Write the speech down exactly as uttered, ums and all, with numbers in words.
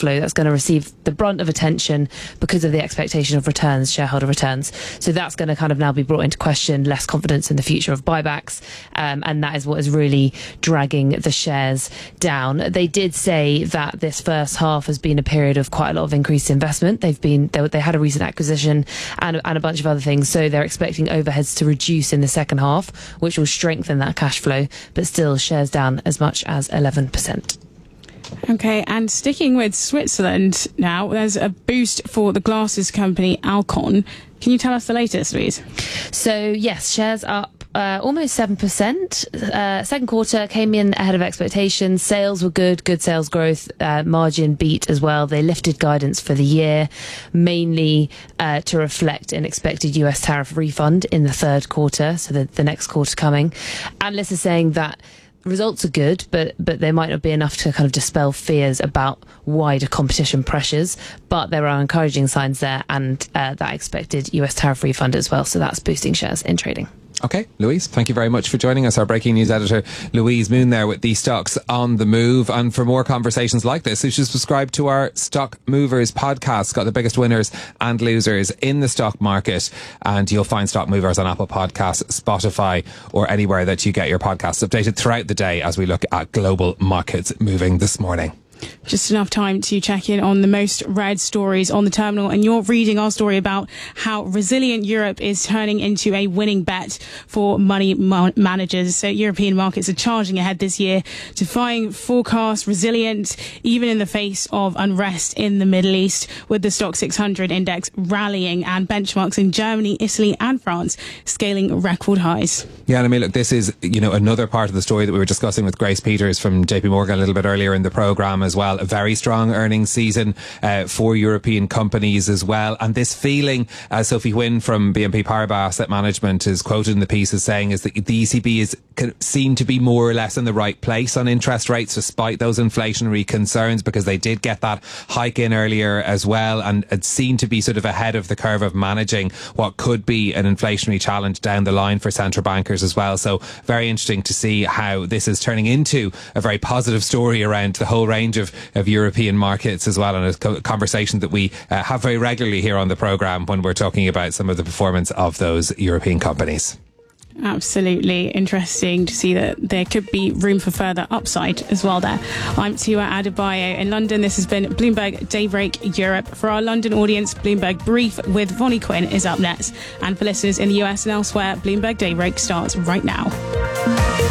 flow that's going to receive the brunt of attention because of the expectation of returns, shareholder returns. So that's going to kind of now be brought into question, less confidence in the future of buybacks, um, and that is what is really dragging the shares down. They did say that this first half has been a period of quite a lot of increased investment. They've been they, they had a recent acquisition and, and a bunch of other things, so they're expecting overheads to reduce in the second half, which will strengthen that cash flow, but still shares down as much as eleven percent. Okay, and sticking with Switzerland now, there's a boost for the glasses company Alcon. Can you tell us the latest, Louise? So, yes, shares up uh, almost seven percent. Uh, second quarter came in ahead of expectations. Sales were good, good sales growth, uh, margin beat as well. They lifted guidance for the year, mainly uh, to reflect an expected U S tariff refund in the third quarter, so the, the next quarter coming. Analysts are saying that results are good, but but there might not be enough to kind of dispel fears about wider competition pressures. But there are encouraging signs there, and uh, that expected U S tariff refund as well. So that's boosting shares in trading. Okay, Louise, thank you very much for joining us. Our breaking news editor, Louise Moon, there with the stocks on the move. And for more conversations like this, you should subscribe to our Stock Movers podcast. It's got the biggest winners and losers in the stock market. And you'll find Stock Movers on Apple Podcasts, Spotify, or anywhere that you get your podcasts updated throughout the day as we look at global markets moving this morning. Just enough time to check in on the most read stories on the terminal, and you're reading our story about how resilient Europe is turning into a winning bet for money ma- managers. So European markets are charging ahead this year, defying forecasts, resilient even in the face of unrest in the Middle East, with the Stock six hundred index rallying and benchmarks in Germany, Italy and France scaling record highs. Yeah, and I mean, look, this is, you know, another part of the story that we were discussing with Grace Peters from J P Morgan a little bit earlier in the programme as well. A very strong earnings season uh, for European companies as well. And this feeling, as Sophie Wynn from B N P Paribas Asset Management is quoted in the piece as saying, is that the E C B is seen to be more or less in the right place on interest rates despite those inflationary concerns, because they did get that hike in earlier as well, and it seemed to be sort of ahead of the curve of managing what could be an inflationary challenge down the line for central bankers as well. So very interesting to see how this is turning into a very positive story around the whole range of, of European markets as well, and a co- conversation that we uh, have very regularly here on the programme when we're talking about some of the performance of those European companies. Absolutely interesting to see that there could be room for further upside as well there. I'm Tua Adebayo in London. This has been Bloomberg Daybreak Europe. For our London audience, Bloomberg Brief with Vonnie Quinn is up next. And for listeners in the U S and elsewhere, Bloomberg Daybreak starts right now.